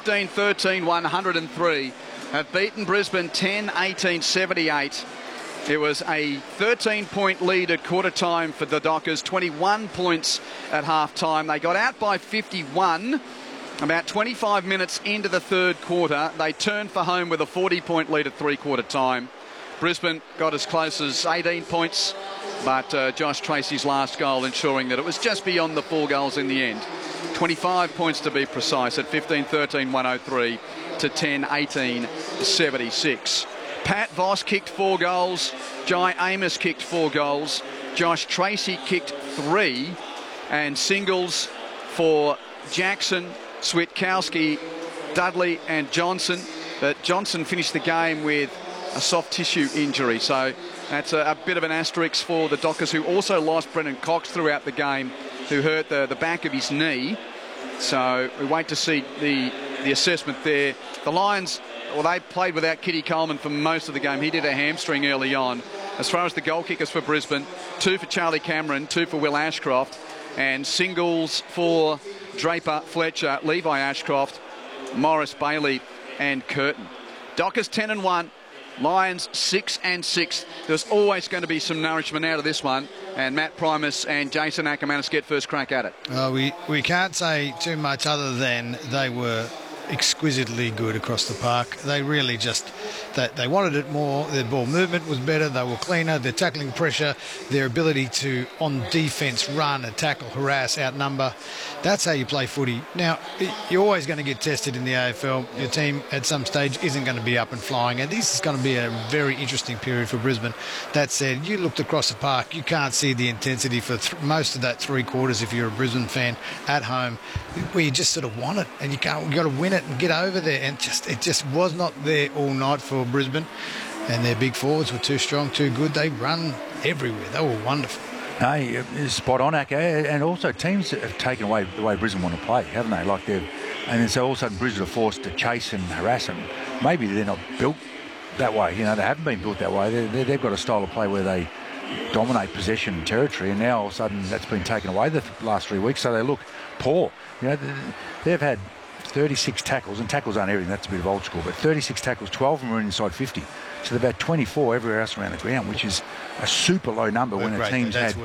15-13, 103. Have beaten Brisbane 10-18-78. It was a 13-point lead at quarter time for the Dockers, 21 points at half time. They got out by 51. About 25 minutes into the third quarter, they turned for home with a 40-point lead at three-quarter time. Brisbane got as close as 18 points, but Josh Tracy's last goal ensuring that it was just beyond the 4 goals in the end. 25 points to be precise at 15-13, 103 to 10-18, 76. Pat Voss kicked 4 goals. Jai Amos kicked 4 goals. Josh Tracy kicked 3. And singles for Jackson, Switkowski, Dudley and Johnson. But Johnson finished the game with a soft tissue injury. So that's a bit of an asterisk for the Dockers, who also lost Brendan Cox throughout the game, who hurt the back of his knee. So we wait to see the assessment there. The Lions, well, they played without Kitty Coleman for most of the game. He did a hamstring early on. As far as the goal kickers for Brisbane, 2 for Charlie Cameron, 2 for Will Ashcroft, and singles for Draper, Fletcher, Levi Ashcroft, Morris Bailey and Curtin. Dockers 10-1, Lions 6-6. There's always going to be some nourishment out of this one, and Matt Primus and Jason Ackermanis get first crack at it. We can't say too much other than they were exquisitely good across the park. They really just they wanted it more. Their ball movement was better. They were cleaner. Their tackling pressure, their ability to on defence run and tackle, harass, outnumber. That's how you play footy. Now you're always going to get tested in the AFL. Your team at some stage isn't going to be up and flying, and this is going to be a very interesting period for Brisbane. That said, you looked across the park, you can't see the intensity for most of that 3 quarters if you're a Brisbane fan at home, where you just sort of want it and you got to win it and get over there, and it just was not there all night for Brisbane. And their big forwards were too strong, too good. They run everywhere. They were wonderful. No, spot on, Aka. And also teams have taken away the way Brisbane want to play, haven't they? And then so all of a sudden Brisbane are forced to chase and harass them. Maybe they're not built that way. You know, they haven't been built that way. They've got a style of play where they dominate possession and territory, and now all of a sudden that's been taken away the last 3 weeks, so they look poor. You know, they've had 36 tackles, and tackles aren't everything, that's a bit of old school, but 36 tackles, 12 of them are inside 50. So they've had 24 everywhere else around the ground, which is a super low number when a team's had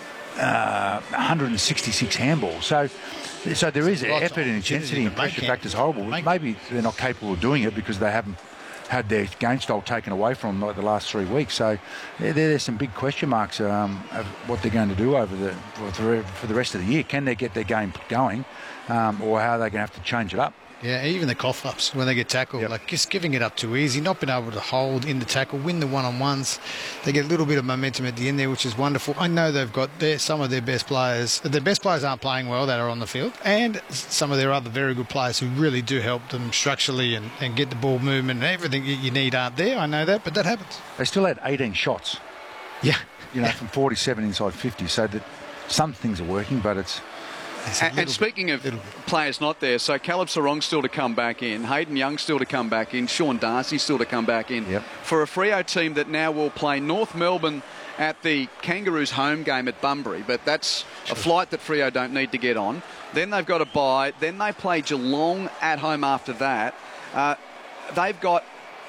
166 handballs. So there is effort and intensity, and pressure factor's horrible. Maybe they're not capable of doing it because they haven't had their game style taken away from them like the last 3 weeks. So there's some big question marks of what they're going to do for the rest of the year. Can they get their game going, or how are they going to have to change it up? Yeah, even the cough-ups when they get tackled, like just giving it up too easy, not being able to hold in the tackle, win the one-on-ones. They get a little bit of momentum at the end there, which is wonderful. I know they've got some of their best players. Their best players aren't playing well that are on the field, and some of their other very good players who really do help them structurally and get the ball movement and everything you need aren't there. I know that, but that happens. They still had 18 shots. Yeah. From 47 inside 50, so that some things are working, but it's... And speaking of players not there, so Caleb Sarong still to come back in, Hayden Young still to come back in, Sean Darcy still to come back in. Yep. For a Freo team that now will play North Melbourne at the Kangaroos home game at Bunbury, but that's a flight that Freo don't need to get on. Then they've got a bye, then they play Geelong at home after that. They've got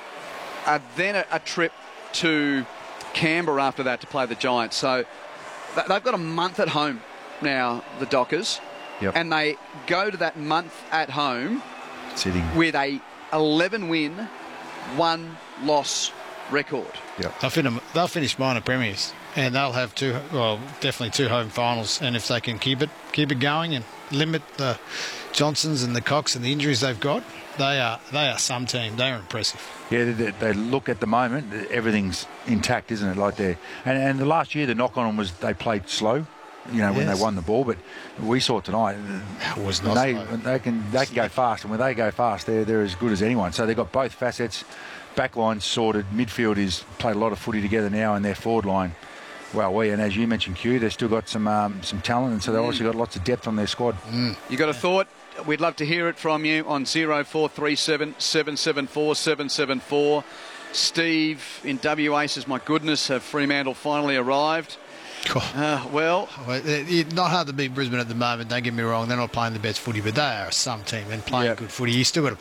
then a trip to Canberra after that to play the Giants. So they've got a month at home now, the Dockers. Yep. And they go to that month at home sitting with a 11-win, 1-loss record. Yep. They'll finish minor premiers, and they'll have definitely 2 home finals. And if they can keep it going and limit the Johnsons and the Cox and the injuries they've got, they are some team. They are impressive. Yeah, they look at the moment, everything's intact, isn't it? Like and the last year the knock on them was they played slow. When they won the ball, but we saw tonight it was not they can go fast, and when they go fast, they're as good as anyone. So they've got both facets, backline sorted, midfield is played a lot of footy together now, and their forward line, and as you mentioned, Q, they've still got some talent, and so they've obviously got lots of depth on their squad. You got a thought? We'd love to hear it from you on 0437 774 774. Steve in WA says, "My goodness, have Fremantle finally arrived?" It's not hard to beat Brisbane at the moment, don't get me wrong. They're not playing the best footy, but they are some team and playing good footy. You still got to